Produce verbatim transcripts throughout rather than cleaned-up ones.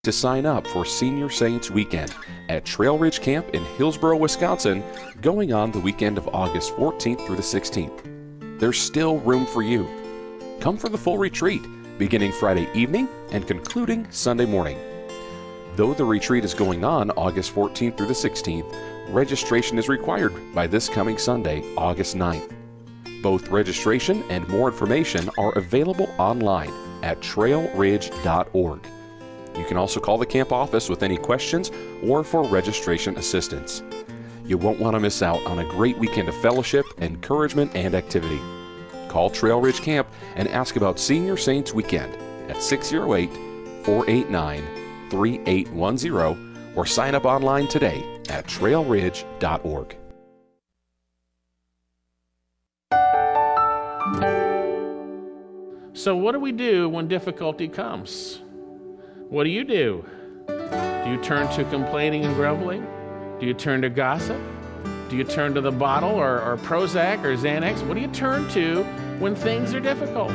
to sign up for Senior Saints Weekend at Trail Ridge Camp in Hillsboro, Wisconsin, going on the weekend of August fourteenth through the sixteenth. There's still room for you. Come for the full retreat, beginning Friday evening and concluding Sunday morning. Though the retreat is going on August fourteenth through the sixteenth, registration is required by this coming Sunday, August ninth. Both registration and more information are available online at trail ridge dot org. You can also call the camp office with any questions or for registration assistance. You won't want to miss out on a great weekend of fellowship, encouragement, and activity. Call Trail Ridge Camp and ask about Senior Saints Weekend at six oh eight, four eight nine, three eight one zero or sign up online today at trail ridge dot org. So what do we do when difficulty comes? What do you do? Do you turn to complaining and grumbling? Do you turn to gossip? Do you turn to the bottle or, or Prozac or Xanax? What do you turn to when things are difficult?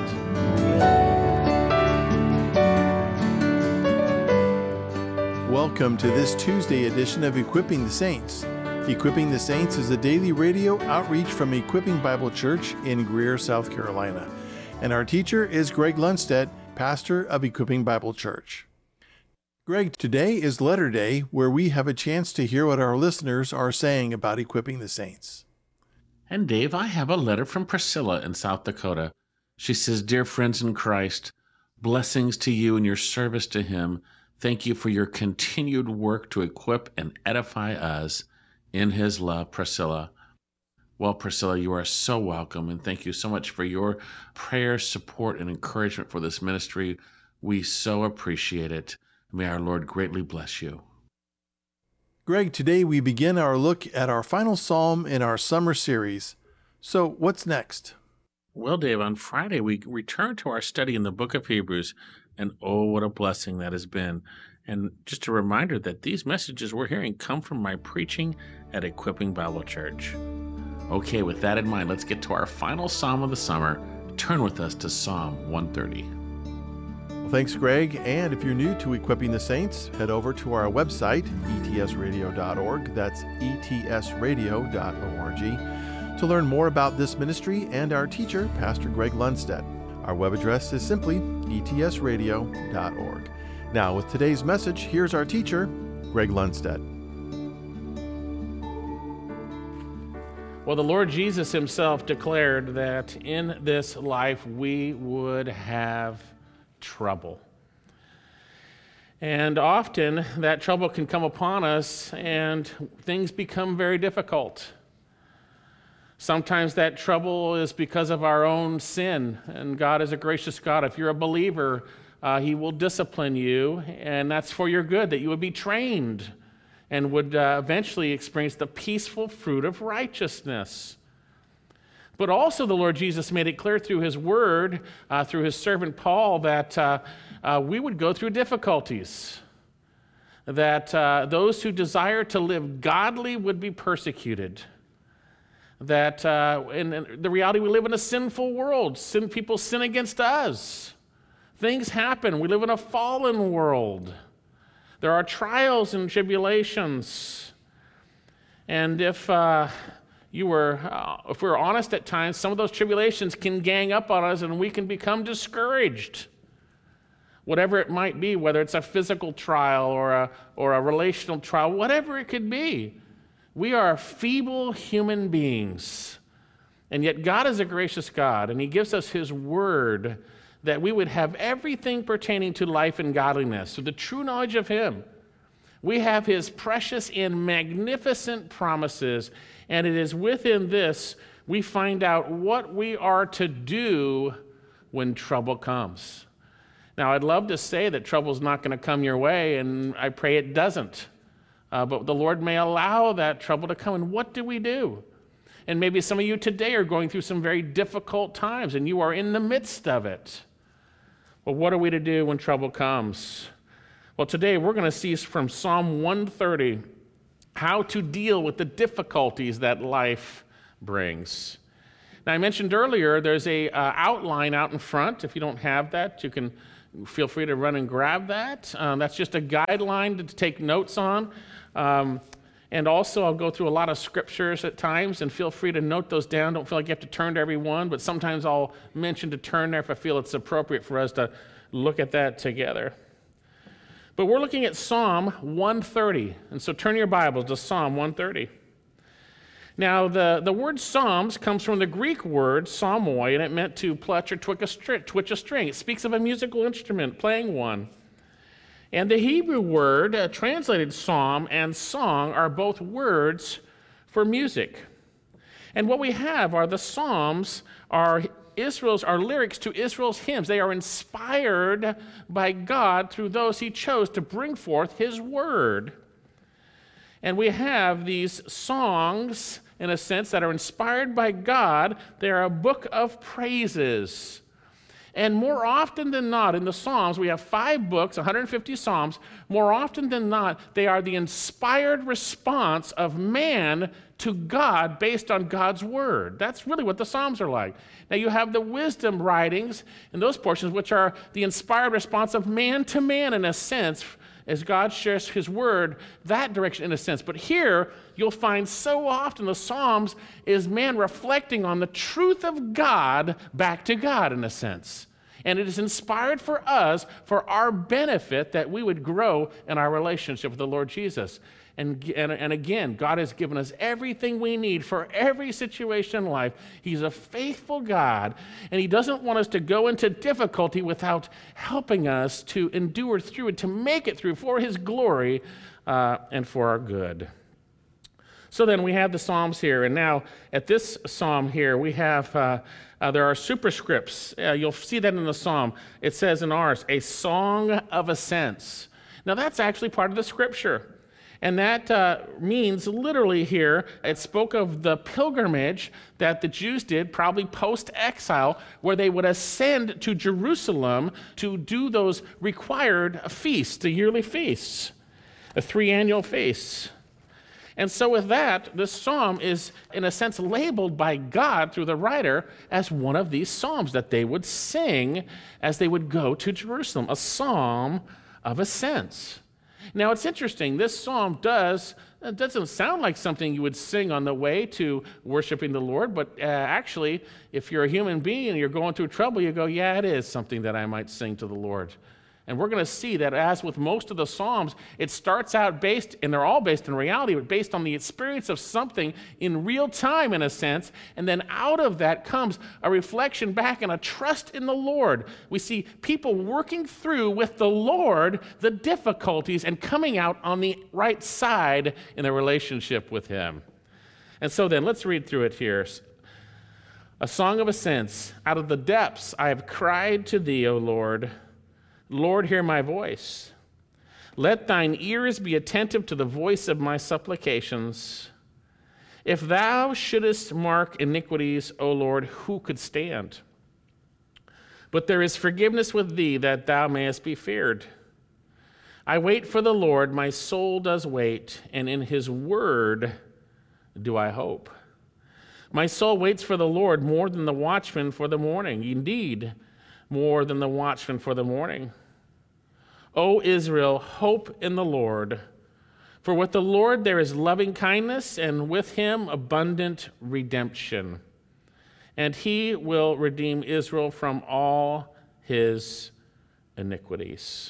Welcome to this Tuesday edition of Equipping the Saints. Equipping the Saints is a daily radio outreach from Equipping Bible Church in Greer, South Carolina. And our teacher is Greg Lundstedt, pastor of Equipping Bible Church. Greg, today is Letter Day, where we have a chance to hear what our listeners are saying about equipping the saints. And Dave, I have a letter from Priscilla in South Dakota. She says, "Dear friends in Christ, blessings to you and your service to him. Thank you for your continued work to equip and edify us in his love, Priscilla." Well, Priscilla, you are so welcome, and thank you so much for your prayers, support, and encouragement for this ministry. We so appreciate it. May our Lord greatly bless you. Greg, today we begin our look at our final psalm in our summer series. So what's next? Well, Dave, on Friday we return to our study in the book of Hebrews, and oh, what a blessing that has been. And just a reminder that these messages we're hearing come from my preaching at Equipping Bible Church. Okay, with that in mind, let's get to our final psalm of the summer. Turn with us to Psalm one thirty. Well, thanks, Greg. And if you're new to Equipping the Saints, head over to our website, e t s radio dot org. That's e t s radio dot org to learn more about this ministry and our teacher, Pastor Greg Lundstedt. Our web address is simply e t s radio dot org. Now, with today's message, here's our teacher, Greg Lundstedt. Well, the Lord Jesus himself declared that in this life we would have trouble. And often that trouble can come upon us and things become very difficult. Sometimes that trouble is because of our own sin, and God is a gracious God. If you're a believer, uh, he will discipline you, and that's for your good, that you would be trained and would uh, eventually experience the peaceful fruit of righteousness. But also the Lord Jesus made it clear through his word, uh, through his servant Paul, that uh, uh, we would go through difficulties, that uh, those who desire to live godly would be persecuted, that uh, in, in the reality we live in a sinful world. Sin, people sin against us. Things happen. We live in a fallen world. There are trials and tribulations. And if uh, you were, uh, if we're honest at times, some of those tribulations can gang up on us and we can become discouraged. Whatever it might be, whether it's a physical trial or a, or a relational trial, whatever it could be. We are feeble human beings. And yet God is a gracious God, and he gives us his word that we would have everything pertaining to life and godliness, so the true knowledge of him. We have his precious and magnificent promises, and it is within this we find out what we are to do when trouble comes. Now, I'd love to say that trouble's not going to come your way, and I pray it doesn't. Uh, but the Lord may allow that trouble to come, and what do we do? And maybe some of you today are going through some very difficult times, and you are in the midst of it. Well, what are we to do when trouble comes? Well, today we're going to see from Psalm one thirty how to deal with the difficulties that life brings. Now, I mentioned earlier there's a uh, outline out in front. If you don't have that, you can feel free to run and grab that. Um, that's just a guideline to take notes on. Um, and also, I'll go through a lot of scriptures at times, and feel free to note those down. Don't feel like you have to turn to every one, but sometimes I'll mention to turn there if I feel it's appropriate for us to look at that together. But we're looking at Psalm one thirty, and so turn your Bibles to Psalm one thirty. Now, the, the word psalms comes from the Greek word psalmoi, and it meant to pluck or twitch a, string, twitch a string. It speaks of a musical instrument, playing one. And the Hebrew word uh, translated psalm and song are both words for music. And what we have are the psalms are Israel's are lyrics to Israel's hymns. They are inspired by God through those he chose to bring forth his word. And we have these songs, in a sense, that are inspired by God. They are a book of praises. And more often than not, in the Psalms, we have five books, one hundred fifty Psalms. More often than not, they are the inspired response of man to God based on God's word. That's really what the Psalms are like. Now, you have the wisdom writings in those portions, which are the inspired response of man to man, in a sense, as God shares his word that direction, in a sense. But here, you'll find so often the Psalms is man reflecting on the truth of God back to God, in a sense. And it is inspired for us, for our benefit, that we would grow in our relationship with the Lord Jesus. And, and, and again, God has given us everything we need for every situation in life. He's a faithful God, and he doesn't want us to go into difficulty without helping us to endure through it, to make it through for his glory uh, and for our good. So then we have the Psalms here, and now at this Psalm here, we have, uh, uh, there are superscripts. Uh, you'll see that in the Psalm. It says in ours, a song of ascents. Now that's actually part of the scripture. And that uh, means literally here, it spoke of the pilgrimage that the Jews did, probably post-exile, where they would ascend to Jerusalem to do those required feasts, the yearly feasts, the three annual feasts. And so with that, this psalm is, in a sense, labeled by God through the writer as one of these psalms that they would sing as they would go to Jerusalem, a psalm of ascents. Now, it's interesting. This psalm does it doesn't sound like something you would sing on the way to worshiping the Lord, but uh, actually, if you're a human being and you're going through trouble, you go, yeah, it is something that I might sing to the Lord. And we're going to see that, as with most of the Psalms, it starts out based, and they're all based in reality, but based on the experience of something in real time, in a sense, and then out of that comes a reflection back and a trust in the Lord. We see people working through with the Lord the difficulties and coming out on the right side in their relationship with him. And so then, let's read through it here. A song of ascents. Out of the depths I have cried to thee, O Lord. Lord, hear my voice. Let thine ears be attentive to the voice of my supplications. If thou shouldest mark iniquities, O Lord, who could stand? But there is forgiveness with thee, that thou mayest be feared. I wait for the Lord, my soul does wait, and in his word do I hope. My soul waits for the Lord more than the watchman for the morning. Indeed, more than the watchman for the morning. O Israel, hope in the Lord. For with the Lord there is loving kindness, and with him abundant redemption. And he will redeem Israel from all his iniquities.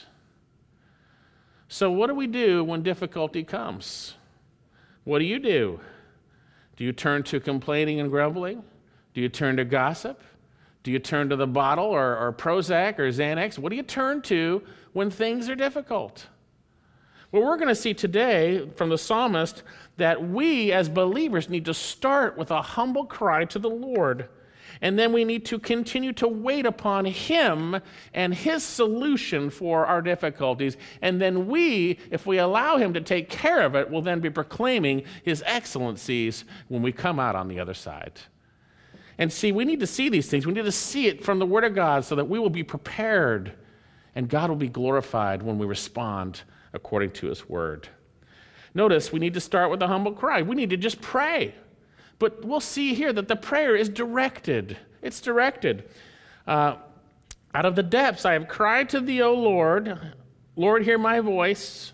So what do we do when difficulty comes? What do you do? Do you turn to complaining and grumbling? Do you turn to gossip? Do you turn to the bottle or, or Prozac or Xanax? What do you turn to when things are difficult? Well, we're going to see today from the psalmist that we as believers need to start with a humble cry to the Lord. And then we need to continue to wait upon him and his solution for our difficulties. And then we, if we allow him to take care of it, will then be proclaiming his excellencies when we come out on the other side. And see, we need to see these things. We need to see it from the Word of God so that we will be prepared and God will be glorified when we respond according to his Word. Notice, we need to start with a humble cry. We need to just pray. But we'll see here that the prayer is directed. It's directed. Uh, Out of the depths I have cried to thee, O Lord. Lord, hear my voice.